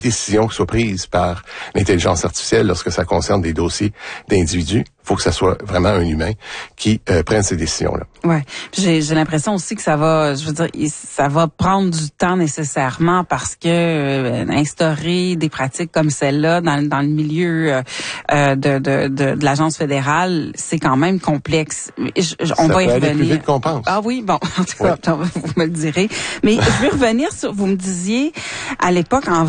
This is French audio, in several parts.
décision qui soit prise par l'intelligence artificielle lorsque ça concerne des dossiers d'individus. Il faut que ça soit vraiment un humain qui prenne ces décisions-là. Ouais, j'ai l'impression aussi que ça va, ça va prendre du temps nécessairement parce que instaurer des pratiques comme celle-là dans le milieu de l'agence fédérale, c'est quand même complexe. On va y revenir. Ça peut aller plus vite qu'on pense. Ah oui, bon, en tout cas, vous me le direz. Mais je veux revenir sur, vous me disiez à l'époque en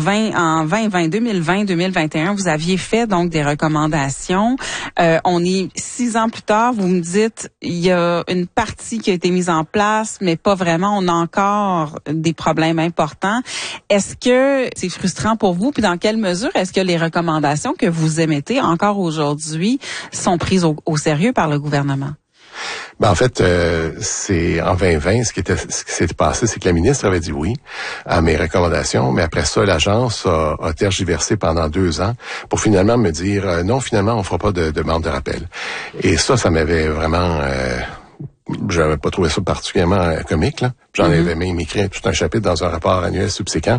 2020, vous aviez fait donc des recommandations. On est 6 ans plus tard, vous me dites, il y a une partie qui a été mise en place, mais pas vraiment. On a encore des problèmes importants. Est-ce que c'est frustrant pour vous? Puis dans quelle mesure est-ce que les recommandations que vous émettez encore aujourd'hui sont prises au sérieux par le gouvernement? Ben en fait, c'est en 2020, ce qui s'est passé, c'est que la ministre avait dit oui à mes recommandations, mais après ça, l'agence a tergiversé pendant 2 ans pour finalement me dire non, finalement, on fera pas de demande de rappel. Et ça m'avait vraiment... j'avais pas trouvé ça particulièrement comique, là. J'en avais même écrit tout un chapitre dans un rapport annuel subséquent.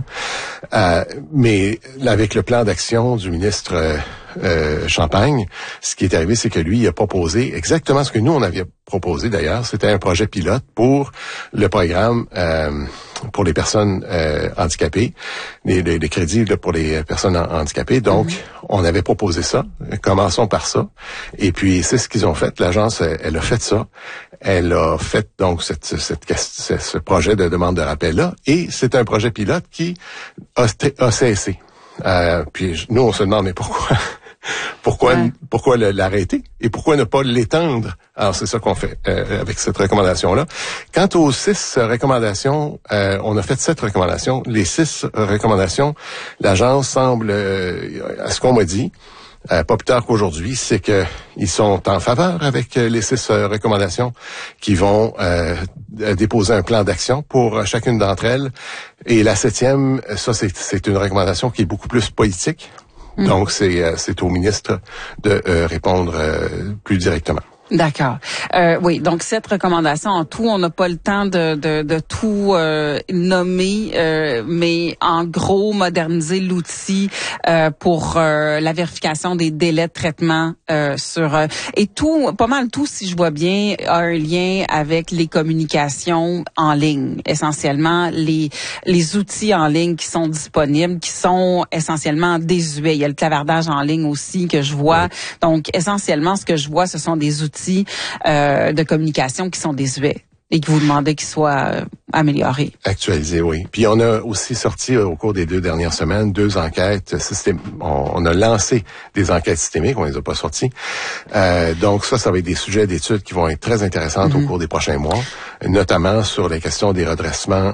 Mais avec le plan d'action du ministre Champagne, ce qui est arrivé, c'est que lui, il a proposé exactement ce que nous, on avait proposé d'ailleurs. C'était un projet pilote pour le programme pour les personnes handicapées, les crédits là, pour les personnes handicapées. Donc, on avait proposé ça. Commençons par ça. Et puis, c'est ce qu'ils ont fait. L'agence, elle a fait ça. Elle a fait donc ce projet de demande de rappel-là. Et c'est un projet pilote qui a cessé. Puis nous, on se demande, mais pourquoi? Pourquoi l'arrêter et pourquoi ne pas l'étendre? Alors, c'est ça qu'on fait avec cette recommandation-là. Quant aux 6 recommandations, on a fait 7 recommandations. Les 6 recommandations, l'agence semble, à ce qu'on m'a dit, pas plus tard qu'aujourd'hui, c'est que ils sont en faveur avec les 6 recommandations qui vont déposer un plan d'action pour chacune d'entre elles. Et la 7e, ça, c'est une recommandation qui est beaucoup plus politique. Donc, c'est au ministre de répondre plus directement. D'accord. Oui, donc 7 recommandations en tout. On n'a pas le temps de tout nommer, mais en gros, moderniser l'outil pour la vérification des délais de traitement et tout, pas mal tout, si je vois bien, a un lien avec les communications en ligne. Essentiellement, les outils en ligne qui sont disponibles, qui sont essentiellement désuets. Il y a le clavardage en ligne aussi que je vois. Oui. Donc, essentiellement, ce que je vois, ce sont des outils de communication qui sont désuets et que vous demandez qu'ils soient améliorés. Actualisés, oui. Puis on a aussi sorti au cours des 2 dernières semaines 2 enquêtes. On a lancé des enquêtes systémiques, on les a pas sorties. Donc ça va être des sujets d'études qui vont être très intéressantes au cours des prochains mois, notamment sur les questions des redressements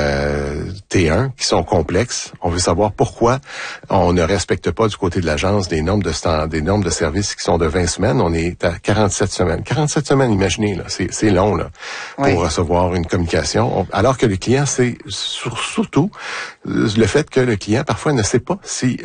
T1 qui sont complexes. On veut savoir pourquoi on ne respecte pas du côté de l'agence des normes de services qui sont de 20 semaines. On est à 47 semaines. 47 semaines, imaginez, là, c'est long là pour recevoir une communication. Alors que le client, c'est surtout le fait que le client parfois ne sait pas si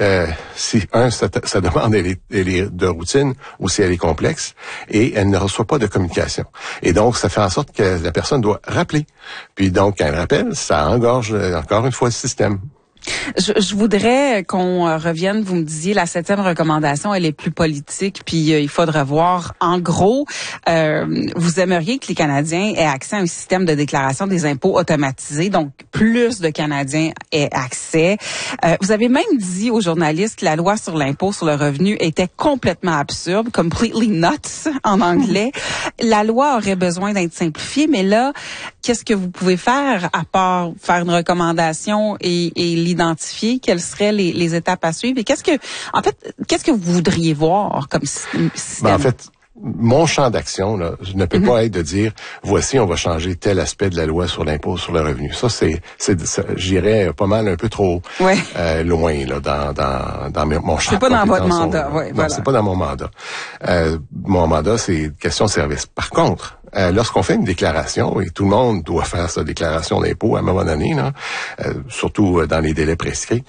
sa demande elle est de routine ou si elle est complexe et elle ne reçoit pas de communication. Et donc, ça fait en sorte que la personne doit rappeler. Puis donc, quand elle rappelle, ça engorge encore une fois le système. Je voudrais qu'on revienne, vous me disiez, la 7e recommandation, elle est plus politique, puis il faudrait voir. En gros, vous aimeriez que les Canadiens aient accès à un système de déclaration des impôts automatisé, donc plus de Canadiens aient accès. Vous avez même dit aux journalistes que la loi sur l'impôt sur le revenu était complètement absurde, completely nuts en anglais. La loi aurait besoin d'être simplifiée, mais là, qu'est-ce que vous pouvez faire à part faire une recommandation et l'identifier? Quelles seraient les étapes à suivre? Et qu'est-ce que vous voudriez voir comme système? En fait, mon champ d'action là, ne peut pas être de dire voici, on va changer tel aspect de la loi sur l'impôt sur le revenu. Ça, j'irais pas mal un peu trop loin là dans mon champ. C'est pas dans votre mandat, oui. Non, c'est pas dans mon mandat. Mon mandat, c'est question de service. Par contre, lorsqu'on fait une déclaration, et tout le monde doit faire sa déclaration d'impôt à un moment donné, là, surtout dans les délais prescrits,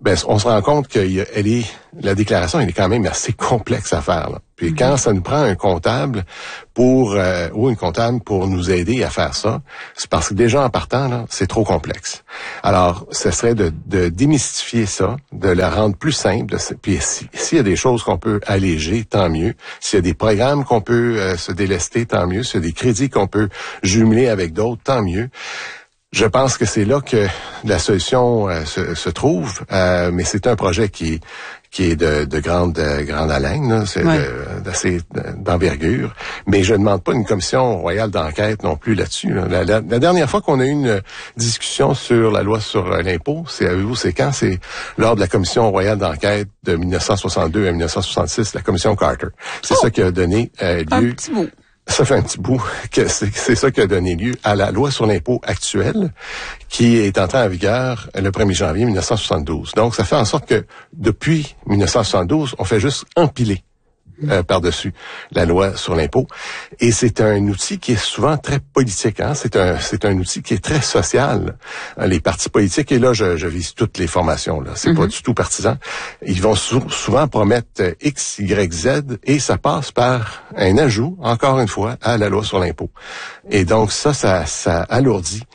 Ben, on se rend compte que la déclaration, elle est quand même assez complexe à faire, là. Puis quand ça nous prend un comptable ou une comptable pour nous aider à faire ça, c'est parce que déjà en partant, là, c'est trop complexe. Alors, ce serait de démystifier ça, de la rendre plus simple. Puis s'il y a des choses qu'on peut alléger, tant mieux. S'il y a des programmes qu'on peut se délester, tant mieux. S'il y a des crédits qu'on peut jumeler avec d'autres, tant mieux. Je pense que c'est là que la solution se trouve, mais c'est un projet qui est de grande haleine, là, c'est d'assez d'envergure. Mais je ne demande pas une commission royale d'enquête non plus là-dessus. Là. La dernière fois qu'on a eu une discussion sur la loi sur l'impôt, c'est quand? C'est lors de la commission royale d'enquête de 1962 à 1966, la commission Carter. C'est ça qui a donné lieu. Un petit bout. Ça fait un petit bout que c'est ça qui a donné lieu à la loi sur l'impôt actuelle qui est entrée en vigueur le 1er janvier 1972. Donc, ça fait en sorte que depuis 1972, on fait juste empiler par-dessus la loi sur l'impôt. Et c'est un outil qui est souvent très politique. Hein? C'est un outil qui est très social. Les partis politiques, et là, je vise toutes les formations. Là, c'est pas du tout partisan. Ils vont souvent promettre X, Y, Z, et ça passe par un ajout, encore une fois, à la loi sur l'impôt. Et donc ça alourdit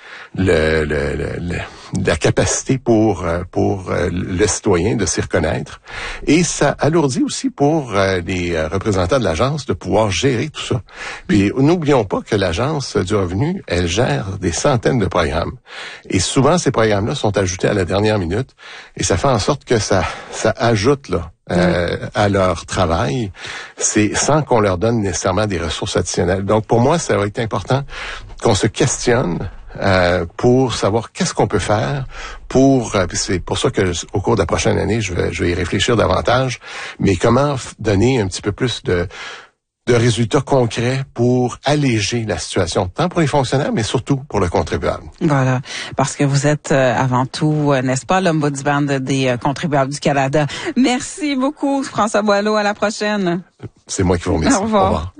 la capacité pour le citoyen de s'y reconnaître. Et ça alourdit aussi pour les représentants de l'agence de pouvoir gérer tout ça. Puis n'oublions pas que l'agence du revenu, elle gère des centaines de programmes. Et souvent, ces programmes-là sont ajoutés à la dernière minute. Et ça fait en sorte que ça ajoute là à leur travail, c'est sans qu'on leur donne nécessairement des ressources additionnelles. Donc pour moi, ça va être important qu'on se questionne pour savoir qu'est-ce qu'on peut faire c'est pour ça que au cours de la prochaine année, je vais y réfléchir davantage, mais comment donner un petit peu plus de résultats concrets pour alléger la situation, tant pour les fonctionnaires, mais surtout pour le contribuable. Voilà, parce que vous êtes avant tout, n'est-ce pas, l'ombudsman des contribuables du Canada. Merci beaucoup, François Boileau. À la prochaine. C'est moi qui vous remercie. Au revoir.